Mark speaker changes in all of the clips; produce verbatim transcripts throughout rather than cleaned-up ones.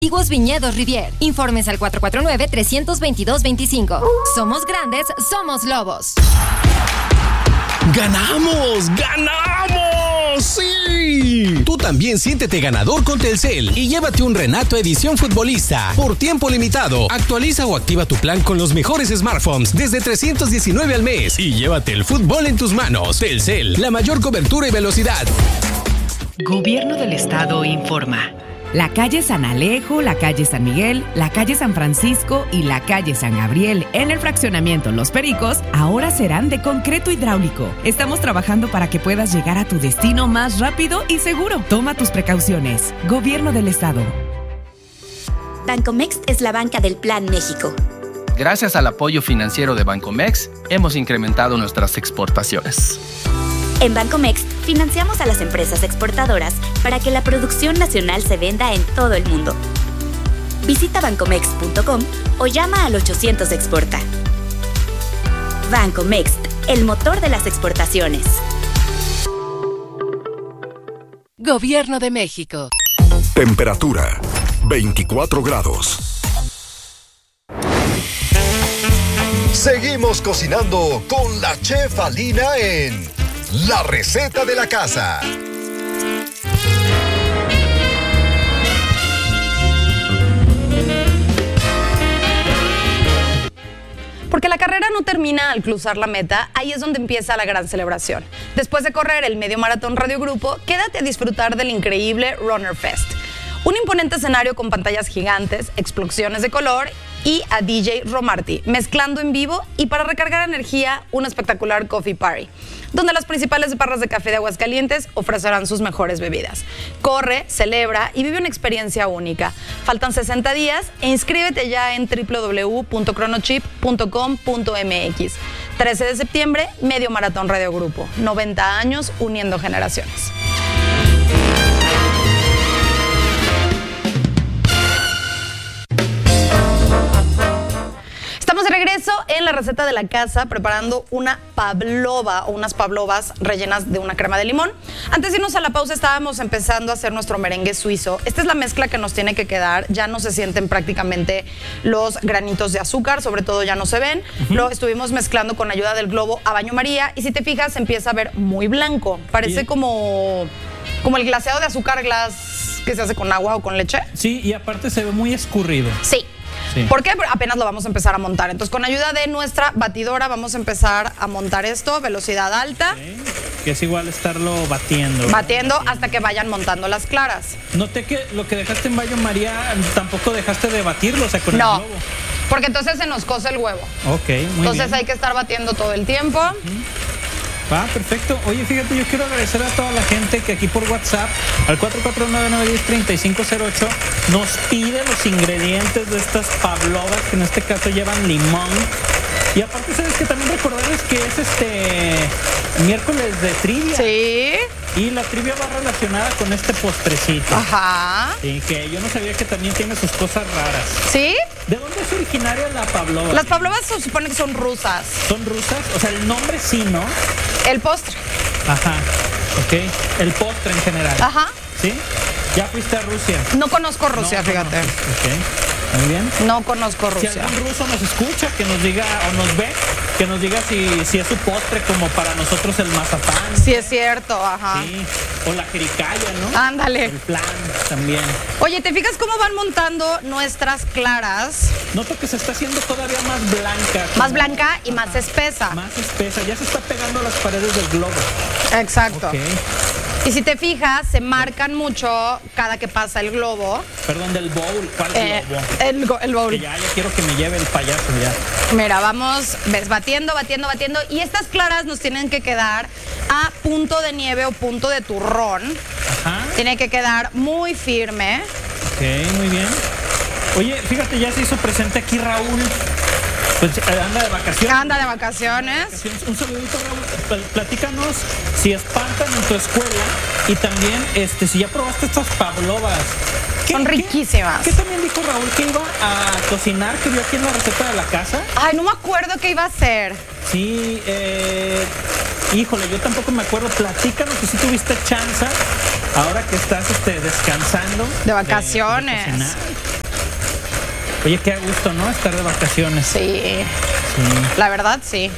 Speaker 1: Antiguos Viñedos Rivier. Informes al cuatro cuatro nueve, tres dos dos, dos cinco. Somos grandes, somos lobos.
Speaker 2: ¡Ganamos! ¡Ganamos! ¡Sí! Tú también siéntete ganador con Telcel y llévate un Renato Edición Futbolista por tiempo limitado. Actualiza o activa tu plan con los mejores smartphones desde trescientos diecinueve al mes y llévate el fútbol en tus manos. Telcel, la mayor cobertura y velocidad.
Speaker 3: Gobierno del Estado informa. La calle San Alejo, la calle San Miguel, la calle San Francisco y la calle San Gabriel en el fraccionamiento Los Pericos ahora serán de concreto hidráulico. Estamos trabajando para que puedas llegar a tu destino más rápido y seguro. Toma tus precauciones. Gobierno del Estado.
Speaker 4: Bancomext es la banca del Plan México.
Speaker 5: Gracias al apoyo financiero de Bancomext, hemos incrementado nuestras exportaciones.
Speaker 4: En Bancomext financiamos a las empresas exportadoras para que la producción nacional se venda en todo el mundo. Visita bancomext punto com o llama al ochocientos exporta. Bancomext, el motor de las exportaciones.
Speaker 6: Gobierno de México.
Speaker 7: Temperatura veinticuatro grados.
Speaker 8: Seguimos cocinando con la chef Alina en La Receta de la Casa.
Speaker 9: Porque la carrera no termina al cruzar la meta, ahí es donde empieza la gran celebración. Después de correr el medio maratón Radio Grupo, quédate a disfrutar del increíble Runner Fest. Un imponente escenario con pantallas gigantes, explosiones de color y a D J Romarty, mezclando en vivo y para recargar energía, un espectacular coffee party, donde las principales barras de café de Aguascalientes ofrecerán sus mejores bebidas. Corre, celebra y vive una experiencia única. Faltan sesenta días e inscríbete ya en doble u doble u doble u punto cronochip punto com punto m x. trece de septiembre, Medio Maratón Radio Grupo. noventa años uniendo generaciones. Estamos de regreso en La Receta de la Casa preparando una pavlova o unas pavlovas rellenas de una crema de limón. Antes de irnos a la pausa estábamos empezando a hacer nuestro merengue suizo. Esta es la mezcla que nos tiene que quedar. Ya no se sienten prácticamente los granitos de azúcar, sobre todo ya no se ven. Uh-huh. Lo estuvimos mezclando con ayuda del globo a baño María y si te fijas se empieza a ver muy blanco. Parece
Speaker 10: Bien.
Speaker 9: como, como el glaseado de azúcar glass que se hace con agua o con leche.
Speaker 10: Sí, y aparte se ve muy escurrido.
Speaker 9: Sí. Sí. Porque apenas lo vamos a empezar a montar. Entonces, con ayuda de nuestra batidora vamos a empezar a montar esto, velocidad alta.
Speaker 10: Sí, que es igual estarlo batiendo.
Speaker 9: Batiendo hasta que vayan montando las claras.
Speaker 10: Noté que lo que dejaste en baño María, tampoco dejaste de batirlo, o sea, con
Speaker 9: no,
Speaker 10: el globo.
Speaker 9: Porque entonces se nos cose el huevo.
Speaker 10: Ok, muy
Speaker 9: entonces
Speaker 10: bien.
Speaker 9: hay que estar batiendo todo el tiempo.
Speaker 10: Uh-huh. Ah, perfecto. Oye, fíjate, yo quiero agradecer a toda la gente que aquí por WhatsApp, al cuatro cuatro nueve nueve uno cero tres cinco cero ocho, nos pide los ingredientes de estas pavlovas, que en este caso llevan limón. Y aparte, ¿sabes que también recordarles que es este miércoles de trivia?
Speaker 9: Sí.
Speaker 10: Y la trivia va relacionada con este postrecito.
Speaker 9: Ajá.
Speaker 10: Y que yo no sabía que también tiene sus cosas raras.
Speaker 9: ¿Sí?
Speaker 10: ¿De dónde es originaria la pavlova?
Speaker 9: Las pavlovas se supone que son rusas.
Speaker 10: ¿Son rusas? O sea, el nombre sí, ¿no?
Speaker 9: El postre.
Speaker 10: Ajá, ok. El postre en general.
Speaker 9: Ajá.
Speaker 10: ¿Sí? ¿Ya fuiste a Rusia?
Speaker 9: No conozco Rusia,
Speaker 10: no,
Speaker 9: fíjate.
Speaker 10: No, ok, muy bien.
Speaker 9: No conozco Rusia.
Speaker 10: Si algún ruso nos escucha, que nos diga, o nos ve, que nos diga si, si es su postre como para nosotros el mazapán.
Speaker 9: Sí, es cierto, ajá.
Speaker 10: Sí, o la jericaya, ¿no?
Speaker 9: Ándale.
Speaker 10: El flan también.
Speaker 9: Oye, ¿te fijas cómo van montando nuestras claras?
Speaker 10: Noto que se está haciendo todavía más blanca.
Speaker 9: Más
Speaker 10: como...
Speaker 9: blanca y más espesa.
Speaker 10: Más espesa, ya se está pegando a las paredes del globo.
Speaker 9: Exacto.
Speaker 10: Ok.
Speaker 9: Y si te fijas, se marcan mucho cada que pasa el globo.
Speaker 10: Perdón, del bowl. ¿Cuál
Speaker 9: eh,
Speaker 10: globo?
Speaker 9: El, el bowl.
Speaker 10: Que ya, ya quiero que me lleve el payaso ya.
Speaker 9: Mira, vamos, ves, batiendo, batiendo, batiendo. Y estas claras nos tienen que quedar a punto de nieve o punto de turrón.
Speaker 10: Ajá.
Speaker 9: Tiene que quedar muy firme.
Speaker 10: Ok, muy bien. Oye, fíjate, ya se hizo presente aquí Raúl. Pues anda de vacaciones.
Speaker 9: Anda de vacaciones.
Speaker 10: Un saludito, Raúl. Platícanos si espantan en tu escuela y también este si ya probaste estas pavlovas.
Speaker 9: Son riquísimas.
Speaker 10: ¿Qué, ¿Qué también dijo Raúl que iba a cocinar, que vio aquí en La Receta de la Casa?
Speaker 9: Ay, no me acuerdo qué iba a hacer.
Speaker 10: Sí, eh... híjole, yo tampoco me acuerdo. Platícanos si sí tuviste chance ahora que estás este, descansando.
Speaker 9: De vacaciones.
Speaker 10: De, de Oye, qué a gusto, ¿no? Estar de vacaciones.
Speaker 9: Sí.
Speaker 10: Sí.
Speaker 9: La verdad, sí.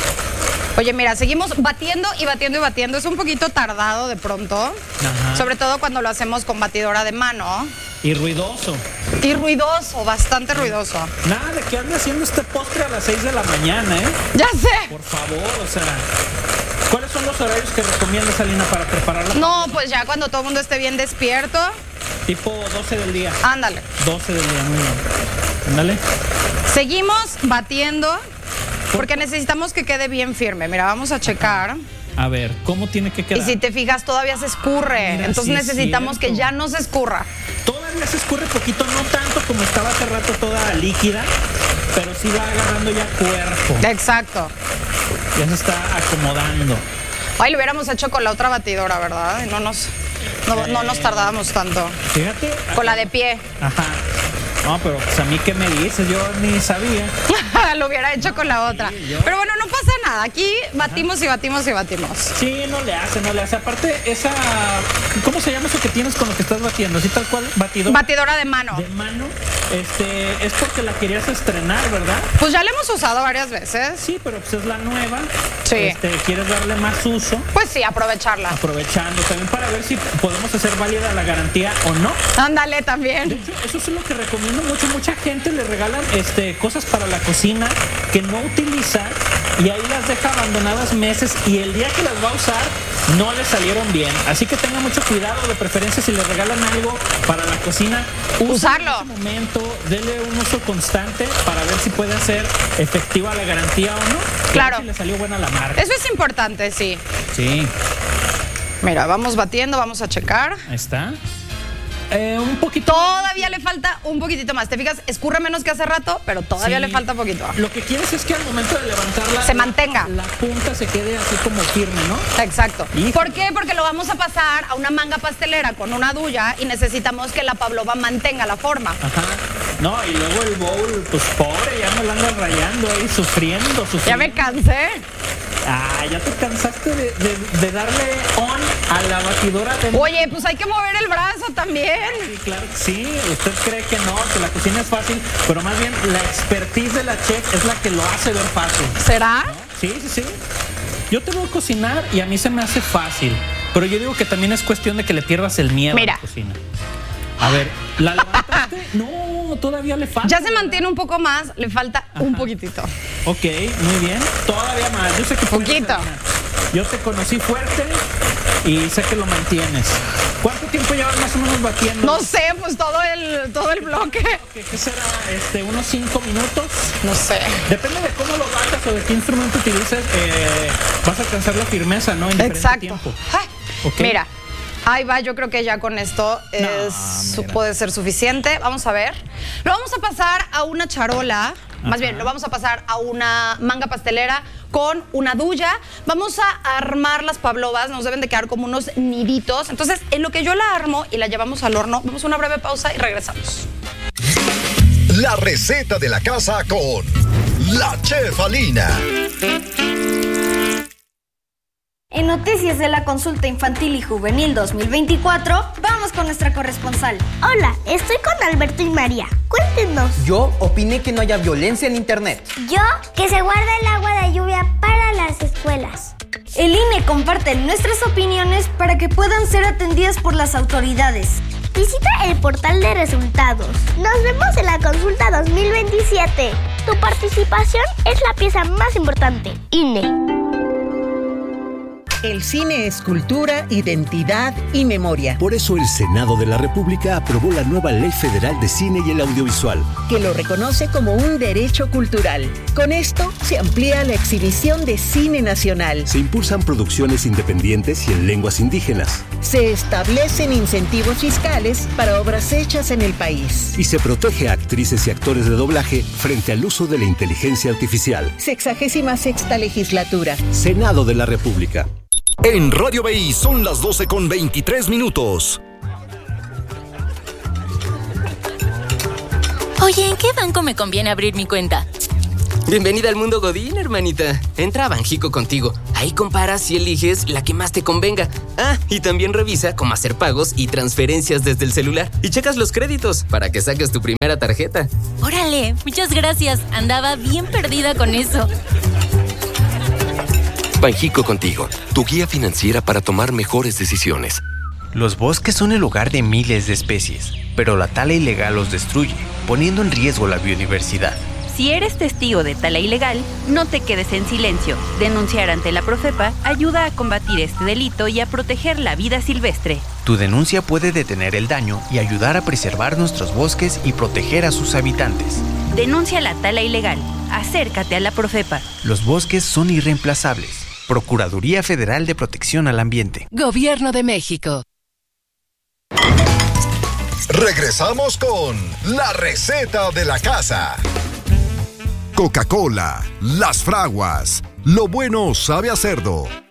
Speaker 9: Oye, mira, seguimos batiendo y batiendo y batiendo. Es un poquito tardado de pronto.
Speaker 10: Ajá.
Speaker 9: Sobre todo cuando lo hacemos con batidora de mano.
Speaker 10: Y ruidoso.
Speaker 9: Y ruidoso, bastante ruidoso.
Speaker 10: Nada de que ande haciendo este postre a las seis de la mañana, ¿eh?
Speaker 9: Ya sé.
Speaker 10: Por favor, o sea... ¿Cuáles son los horarios que recomiendas, Alina, para prepararla?
Speaker 9: No, pues ya cuando todo el mundo esté bien despierto.
Speaker 10: Tipo doce del día.
Speaker 9: Ándale.
Speaker 10: doce del día, muy bien. Ándale.
Speaker 9: Seguimos batiendo porque necesitamos que quede bien firme. Mira, vamos a checar.
Speaker 10: A ver, ¿cómo tiene que quedar?
Speaker 9: Y si te fijas, todavía se escurre.
Speaker 10: Mira,
Speaker 9: Entonces
Speaker 10: sí es
Speaker 9: necesitamos
Speaker 10: cierto.
Speaker 9: que ya no se escurra.
Speaker 10: Todavía se escurre poquito, no tanto como estaba hace rato toda líquida, pero sí va agarrando ya cuerpo.
Speaker 9: Exacto.
Speaker 10: Ya se está acomodando.
Speaker 9: Ay, lo hubiéramos hecho con la otra batidora, ¿verdad? Y no nos, no, no nos tardábamos tanto.
Speaker 10: Fíjate.
Speaker 9: Con la de pie.
Speaker 10: Ajá. No, pero pues a mí qué me dices, yo ni sabía.
Speaker 9: Lo hubiera hecho con la otra. Pero bueno, no pasa nada. Aquí batimos y batimos y batimos.
Speaker 10: Sí, no le hace, no le hace. Aparte, esa... ¿Cómo se llama eso que tienes con lo que estás batiendo? ¿Sí tal cual? ¿Batidora?
Speaker 9: Batidora de mano.
Speaker 10: De mano. Este, es porque la querías estrenar, ¿verdad?
Speaker 9: Pues ya la hemos usado varias veces.
Speaker 10: Sí, pero pues es la nueva.
Speaker 9: Sí.
Speaker 10: Este, ¿quieres darle más uso?
Speaker 9: Pues sí, aprovecharla.
Speaker 10: Aprovechando también para ver si podemos hacer válida la garantía o no.
Speaker 9: Ándale también.
Speaker 10: De hecho, eso es lo que recomiendo mucho. Mucha gente le regalan este, cosas para la cocina que no utiliza y ahí las deja abandonadas meses y el día que las va a usar no le salieron bien. Así que tenga mucho cuidado, de preferencia si le regalan algo para la cocina,
Speaker 9: usarlo.
Speaker 10: En ese momento, dele un uso constante para ver si puede ser efectiva la garantía o no.
Speaker 9: Claro.
Speaker 10: Si le salió buena la marca.
Speaker 9: Eso es importante, sí.
Speaker 10: Sí.
Speaker 9: Mira, vamos batiendo, vamos a checar.
Speaker 10: Ahí está. Eh, un poquito.
Speaker 9: Todavía le falta un poquitito más. ¿Te fijas? Escurre menos que hace rato, pero todavía
Speaker 10: Sí.
Speaker 9: le falta poquito.
Speaker 10: Lo que quieres es que al momento de levantarla
Speaker 9: se mantenga.
Speaker 10: La punta se quede así como firme, ¿no?
Speaker 9: Exacto.
Speaker 10: Híjole.
Speaker 9: ¿Por qué? Porque lo vamos a pasar a una manga pastelera con una duya y necesitamos que la pavlova mantenga la forma.
Speaker 10: Ajá. No, y luego el bowl, pues pobre, ya me lo andan rayando ahí, sufriendo, sufriendo.
Speaker 9: Ya me cansé.
Speaker 10: Ah, ya te cansaste de, de, de darle on a la batidora de...
Speaker 9: Oye, pues hay que mover el brazo también.
Speaker 10: Sí, claro que sí. Usted cree que no, que la cocina es fácil, pero más bien la expertise de la chef es la que lo hace ver fácil.
Speaker 9: ¿Será?
Speaker 10: ¿No? Sí, sí, sí. Yo te veo cocinar y a mí se me hace fácil, pero yo digo que también es cuestión de que le pierdas el miedo
Speaker 9: Mira.
Speaker 10: a la cocina. A ver, ¿la levantaste? No, todavía le falta.
Speaker 9: Ya se mantiene un poco más, le falta Ajá. un poquitito.
Speaker 10: Ok, muy bien. Todavía más. Yo sé que
Speaker 9: poquito.
Speaker 10: Yo te conocí fuerte y sé que lo mantienes. ¿Cuánto tiempo llevas más o menos batiendo?
Speaker 9: No sé, pues todo el todo el bloque.
Speaker 10: ¿Qué, qué será? Este, unos cinco minutos.
Speaker 9: No sé.
Speaker 10: Depende de cómo lo batas o de qué instrumento utilices, eh, vas a alcanzar la firmeza, ¿no? En
Speaker 9: Exacto.
Speaker 10: Tiempo.
Speaker 9: Okay. Mira. Ahí va, yo creo que ya con esto es, no, puede ser suficiente. Vamos a ver. Lo vamos a pasar a una charola. Ajá. Más bien, lo vamos a pasar a una manga pastelera con una duya. Vamos a armar las pavlovas. Nos deben de quedar como unos niditos. Entonces, en lo que yo la armo y la llevamos al horno, vamos a una breve pausa y regresamos.
Speaker 8: La receta de la casa con la Chef Alina.
Speaker 11: En Noticias de la Consulta Infantil y Juvenil dos mil veinticuatro, vamos con nuestra corresponsal.
Speaker 12: Hola, estoy con Alberto y María. Cuéntenos.
Speaker 13: Yo opiné que no haya violencia en internet.
Speaker 12: Yo, que se guarda el agua de lluvia para las escuelas.
Speaker 11: El I N E comparte nuestras opiniones para que puedan ser atendidas por las autoridades.
Speaker 12: Visita el portal de resultados. Nos vemos en la consulta dos mil veintisiete. Tu participación es la pieza más importante. I N E.
Speaker 14: El cine es cultura, identidad y memoria.
Speaker 15: Por eso el Senado de la República aprobó la nueva Ley Federal de Cine y el Audiovisual,
Speaker 14: que lo reconoce como un derecho cultural. Con esto se amplía la exhibición de cine nacional.
Speaker 15: Se impulsan producciones independientes y en lenguas indígenas.
Speaker 14: Se establecen incentivos fiscales para obras hechas en el país.
Speaker 15: Y se protege a actrices y actores de doblaje frente al uso de la inteligencia artificial.
Speaker 14: Sexagésima sexta legislatura.
Speaker 15: Senado de la República.
Speaker 8: En Radio B I son las doce con veintitrés minutos.
Speaker 16: Oye, ¿en qué banco me conviene abrir mi cuenta? Bienvenida al mundo Godín, hermanita. Entra a Banjico Contigo. Ahí comparas y eliges la que más te convenga. Ah, y también revisa cómo hacer pagos y transferencias desde el celular. Y checas los créditos para que saques tu primera tarjeta.
Speaker 17: Órale, muchas gracias. Andaba bien perdida con eso.
Speaker 18: Banjico Contigo, tu guía financiera para tomar mejores decisiones.
Speaker 19: Los bosques son el hogar de miles de especies, pero la tala ilegal los destruye, poniendo en riesgo la biodiversidad.
Speaker 20: Si eres testigo de tala ilegal, no te quedes en silencio. Denunciar ante la Profepa ayuda a combatir este delito y a proteger la vida silvestre.
Speaker 19: Tu denuncia puede detener el daño y ayudar a preservar nuestros bosques y proteger a sus habitantes.
Speaker 20: Denuncia la tala ilegal. Acércate a la Profepa.
Speaker 19: Los bosques son irreemplazables. Procuraduría Federal de Protección al Ambiente.
Speaker 6: Gobierno de México.
Speaker 8: Regresamos con la receta de la casa. Coca-Cola, Las Fraguas, lo bueno sabe a cerdo.